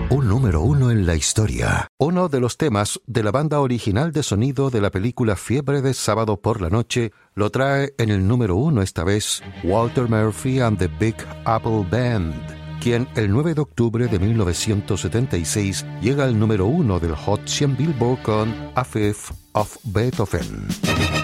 Un número uno en la historia. Uno de los temas de la banda original de sonido de la película Fiebre de Sábado por la Noche lo trae en el número uno esta vez Walter Murphy and the Big Apple Band, quien el 9 de octubre de 1976 llega al número uno del Hot 100 Billboard con A Fifth of Beethoven.